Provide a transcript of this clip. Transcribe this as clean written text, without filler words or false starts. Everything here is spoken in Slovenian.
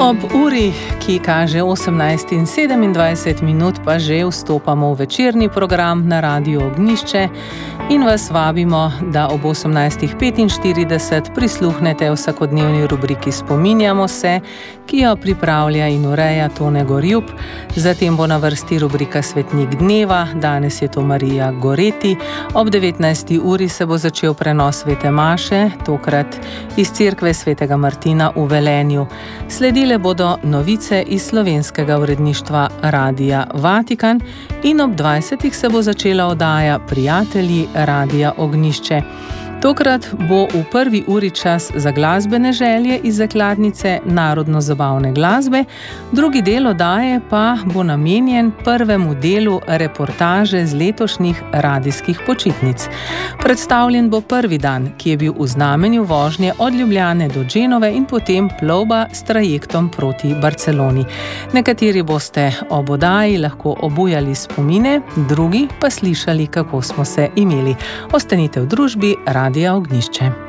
Ob uri, ki kaže 18:27, pa že vstopamo v večerni program na Radiu Ognjišče in vas vabimo, da ob 18:45 prisluhnete vsakodnevni rubriki Spominjamo se, ki jo pripravlja in ureja Tone Gorjup. Zatem bo na vrsti rubrika Svetnik dneva, danes je to Marija Goreti. Ob 19. uri se bo začel prenos svete maše, tokrat iz cerkve svetega Martina v Velenju. Sledile bodo novice iz slovenskega uredništva Radia Vatikan in ob 20. se bo začela oddaja Prijatelji Radia Ognjišče. Tokrat bo v prvi uri čas za glasbene želje iz zakladnice narodno-zabavne glasbe, drugi del oddaje pa bo namenjen prvemu delu reportaže z letošnjih radijskih počitnic. Predstavljen bo prvi dan, ki je bil v znamenju vožnje od Ljubljane do Dženove in potem plovba s trajektom proti Barceloni. Nekateri boste ob oddaji lahko obujali spomine, drugi pa slišali, kako smo se imeli. Ostanite v družbi Radia Ognjišče.